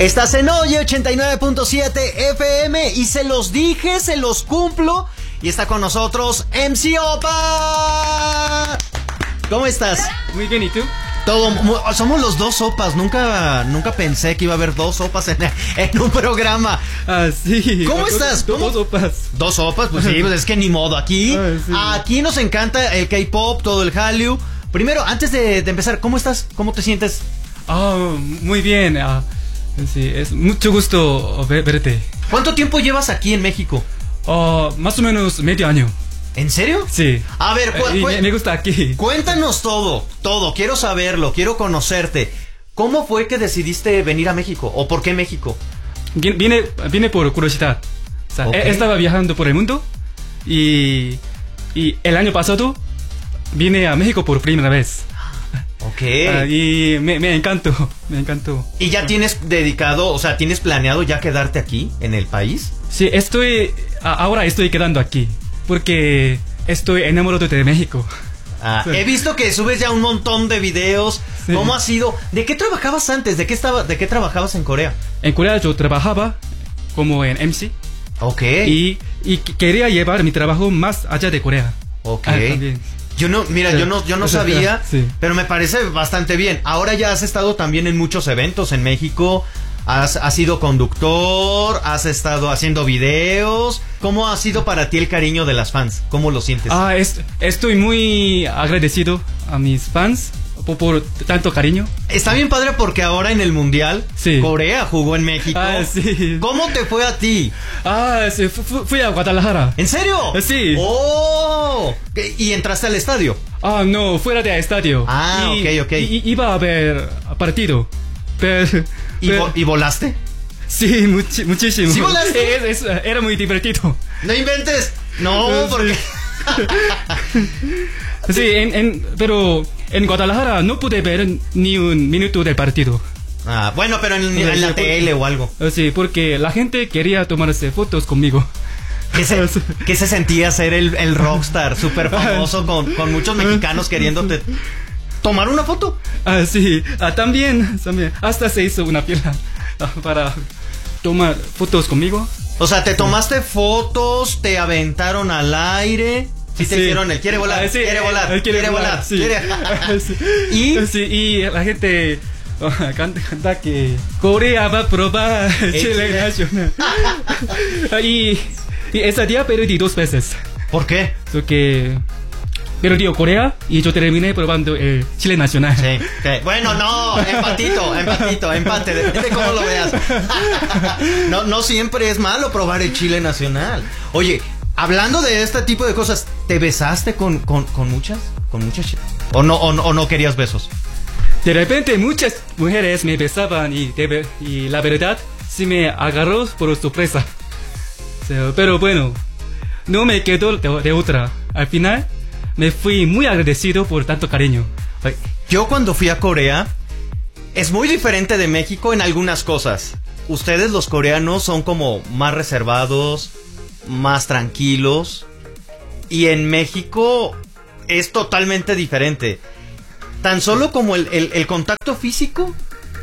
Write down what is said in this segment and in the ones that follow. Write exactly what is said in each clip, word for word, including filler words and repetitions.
Estás en Oye ochenta y nueve punto siete F M y se los dije, se los cumplo. Y está con nosotros M C Opa. ¿Cómo estás? Muy bien, ¿y tú? Todo, somos los dos Opas. Nunca, nunca pensé que iba a haber dos Opas en, en un programa. Ah, sí. ¿Cómo dos, estás? ¿Cómo? Dos Opas. Dos Opas, pues sí, pues es que ni modo. Aquí, ah, sí. aquí nos encanta el K-pop, todo el Hallyu. Primero, antes de, de empezar, ¿cómo estás? ¿Cómo te sientes? Ah, muy bien. Ah, sí, es mucho gusto ver, verte. ¿Cuánto tiempo llevas aquí en México? Ah, más o menos medio año. ¿En serio? Sí. A ver, cu- y cu- me, me gusta aquí. Cuéntanos todo, todo. Quiero saberlo, quiero conocerte. ¿Cómo fue que decidiste venir a México? ¿O por qué México? Vine, vine, vine por curiosidad. O sea, Okay. estaba viajando por el mundo y, y el año pasado vine a México por primera vez. Ok. Ah, y me, me encantó, me encantó. ¿Y ya tienes dedicado, o sea, tienes planeado ya quedarte aquí, en el país? Sí, estoy, a- ahora estoy quedando aquí, porque estoy enamorado de México. Ah, Sí. He visto que subes ya un montón de videos. Sí. ¿Cómo ha sido? ¿De qué trabajabas antes? ¿De qué estaba, de qué trabajabas en Corea? En Corea yo trabajaba como en M C Ok. y, y quería llevar mi trabajo más allá de Corea. Ok. Ah, también. Yo no, mira, Sí. yo no, yo no O sea, sabía, sí. pero me parece bastante bien. Ahora ya has estado también en muchos eventos en México. Has, has sido conductor, has estado haciendo videos. ¿Cómo ha sido para ti el cariño de las fans? ¿Cómo lo sientes? Ah, es- estoy muy agradecido a mis fans por, por tanto cariño. Está bien padre porque ahora en el Mundial, Sí. Corea jugó en México. Ah, sí. ¿Cómo te fue a ti? Ah, sí, fu- fu- fui a Guadalajara. ¿En serio? Sí. ¡Oh! ¿Y entraste al estadio? Ah, no, fuera del estadio. Ah, Y- ok, ok. y- y- iba a ver partido. Pero, ¿Y, pero- vo- y volaste? sí, muchi- muchísimo. ¿Sí volaste? Es- es- era muy divertido. ¡No inventes! No, Sí. porque... Sí, en, en, pero en Guadalajara no pude ver ni un minuto del partido. Ah, bueno, pero en, Sí, en la sí, tele o algo. Sí, porque la gente quería tomarse fotos conmigo. ¿Qué se, qué se sentía ser el, el rockstar súper famoso con, con muchos mexicanos queriéndote tomar una foto? Ah, sí, ah, también, también. Hasta se hizo una fila ah, para tomar fotos conmigo. O sea, te tomaste fotos, te aventaron al aire. Sí, te Sí. hicieron el quiere volar, Ah, sí, quiere volar, eh, quiere, volar, sí. quiere- Sí. ¿Y? Sí, y la gente oh, canta, canta que Corea va a probar Chile Nacional. y, y ese día perdí dos veces. ¿Por qué? Porque perdí Corea y yo terminé probando el Chile Nacional. Sí, ok. Bueno, no, empatito, empatito, empate, depende de cómo lo veas. No, no siempre es malo probar el chile nacional. Oye, hablando de este tipo de cosas, ¿te besaste con, con, con muchas? ¿Con muchas chicas? ¿O no, o, no- o no querías besos? De repente muchas mujeres me besaban y, de ver- y la verdad sí me agarró por sorpresa. O sea, pero bueno, no me quedó de, de otra. Al final me fui muy agradecido por tanto cariño. Ay, yo cuando fui a Corea, es muy diferente de México en algunas cosas. Ustedes los coreanos son como más reservados, más tranquilos. Y en México es totalmente diferente. Tan solo como el, el- el contacto físico,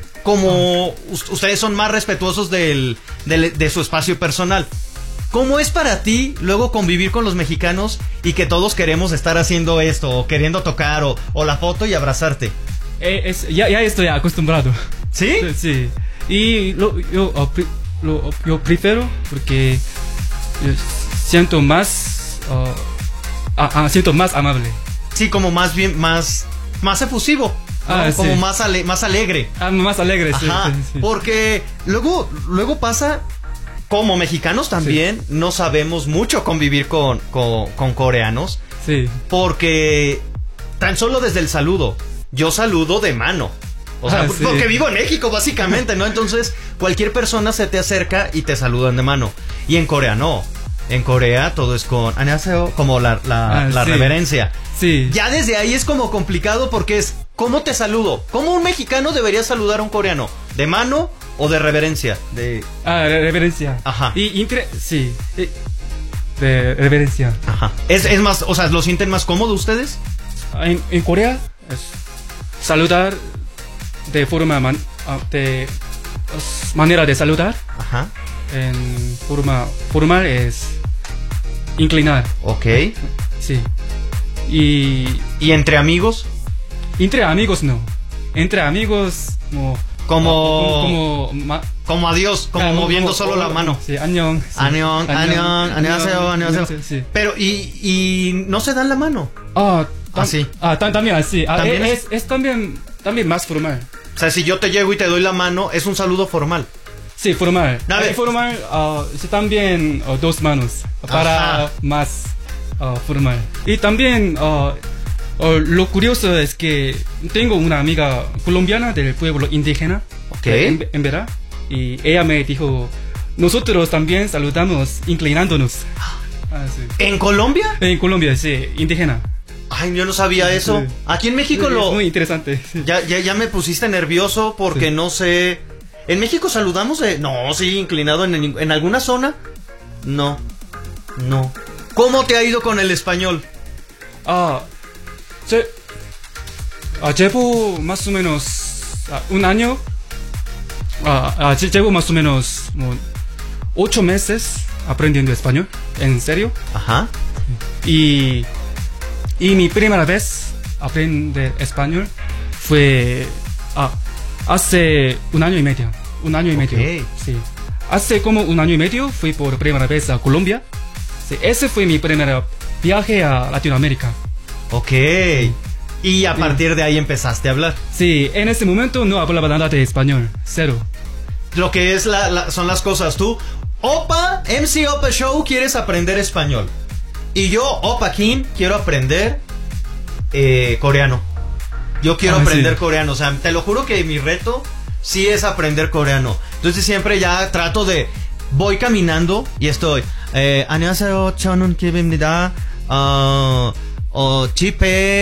como us- ustedes son más respetuosos del, del- de su espacio personal. ¿Cómo es para ti luego convivir con los mexicanos y que todos queremos estar haciendo esto, o queriendo tocar, o, o la foto y abrazarte? Eh, es- ya, ya estoy acostumbrado. ¿Sí? Sí. Y lo, yo, oh, pre- lo- yo prefiero porque yo siento más, oh, ah, ah, siento más amable. Sí, como más bien, más, más efusivo, ¿no? Ah, Como sí. más, ale- más alegre. Ah, más alegre, sí, Ajá, sí, sí. porque luego, luego pasa, como mexicanos también, no sabemos mucho convivir con, con, con coreanos, Sí. porque tan solo desde el saludo, yo saludo de mano. O sea, Ah, sí. porque vivo en México, básicamente, ¿no? Entonces, cualquier persona se te acerca y te saludan de mano. Y en Corea no. En Corea todo es con annyeonghaseyo, como la, la, Ah, la sí. reverencia. Sí. Ya desde ahí es como complicado porque es, ¿cómo te saludo? ¿Cómo un mexicano debería saludar a un coreano? ¿De mano o de reverencia? De... Ah, re- reverencia. Ajá. Y intre- sí. eh, De reverencia. Ajá. ¿Es, es más, o sea, lo sienten más cómodo ustedes? En, en Corea es saludar de forma man- ah, de es manera de saludar. Ajá. En forma formal es inclinar. Ok. Sí. Y ¿Y entre amigos? entre amigos no. Entre amigos como Como... como, como ma- Como adiós, como ah, moviendo como- solo la mano. Sí, 안녕. Sí. Annyeong, annyeong, annyeonghaseyo, annyeonghaseyo. Sí. Pero, ¿y, y no se dan la mano? Ah, tam- Así. Ah, tam- también así. Ah, ¿También es, es también también más formal. O sea, si yo te llego y te doy la mano, es un saludo formal. Sí, formal. A ver. Eh, formal, ah, sí, también ah, dos manos para Ajá. más ah, formal. Y también ah, ah, lo curioso es que tengo una amiga colombiana del pueblo indígena, Ok. en, en Vera, y ella me dijo, nosotros también saludamos inclinándonos. Ah, sí. ¿En Colombia? En Colombia, sí, indígena. Ay, yo no sabía eso. Sí. Aquí en México Sí, lo... es muy interesante. Sí. Ya, ya, ya me pusiste nervioso porque Sí. no sé... ¿En México saludamos de...? No, sí, inclinado en, en alguna zona. No, no. ¿Cómo te ha ido con el español? Ah, 제, 아, llevo más o menos ah, un año. Ah, ah, lle- llevo más o menos como ocho meses aprendiendo español, en serio. Ajá. Y, y mi primera vez aprender español fue ah, hace un año y medio. Un año y Ok. medio. Sí. Hace como un año y medio fui por primera vez a Colombia. Sí, ese fue mi primer viaje a Latinoamérica. Ok. Y a Sí. partir de ahí empezaste a hablar. Sí, en ese momento no hablaba nada de español, cero. Lo que es la, la- son las cosas. Tú, Opa, M C Opa Show, quieres aprender español. Y yo, Opa Kim, quiero aprender eh, coreano. Yo quiero Ah, aprender sí. coreano. O sea, te lo juro que mi reto sí es aprender coreano. Entonces siempre ya trato de... Voy caminando y estoy... Eh, 안녕하세요, 저는 김입니다. 어, 어, 집에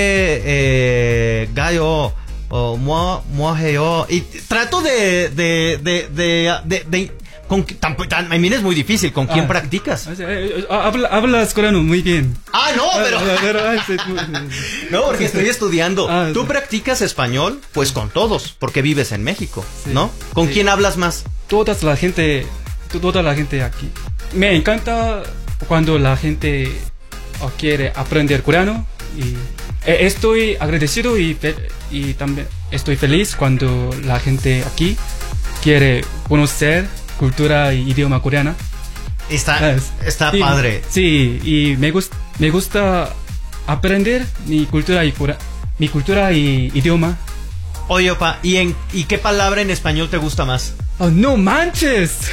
eh, 가요. 어, 뭐, 뭐 해요. Y trato de... de, de, de, de, de- con, tan, tan, I mean, es muy difícil. ¿Con quién Ah. practicas? Ah, sí, eh, eh, habla- hablas coreano muy bien. Ah, no, pero... Ah, pero, ah, sí, No, porque estoy estudiando. Ah, ¿Tú sí. practicas español? Pues con todos, porque vives en México, Sí, ¿no? ¿Con sí. quién hablas más? Toda la gente, to- toda la gente aquí. Me encanta cuando la gente oh, quiere aprender coreano y eh, estoy agradecido y, fe- y también estoy feliz cuando la gente aquí quiere conocer cultura y idioma coreana. Está, Ah, está sí, padre. Sí, y me, gus- me gusta aprender mi cultura y cora- mi cultura y idioma. Oye, Opa, ¿y, en, ¿y qué palabra en español te gusta más? ¡Oh, no manches!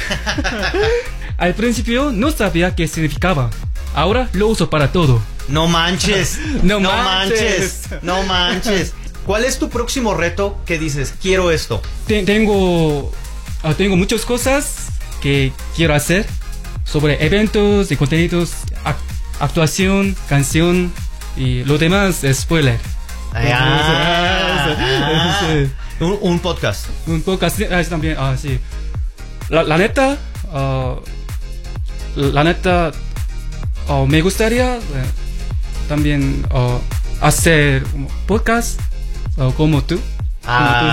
Al principio no sabía qué significaba. Ahora lo uso para todo. No manches. No manches. manches. No manches. ¿Cuál es tu próximo reto que dices, quiero esto? Te- tengo, ah, tengo muchas cosas que quiero hacer sobre eventos y contenidos, ac- actuación, canción y lo demás es spoiler. Ah, ah, Sí. un, un podcast. Un poco así ah, también, ah, sí. La, la neta, ah, la neta, ah, me gustaría eh, también ah, hacer un podcast ah, como tú. Ah,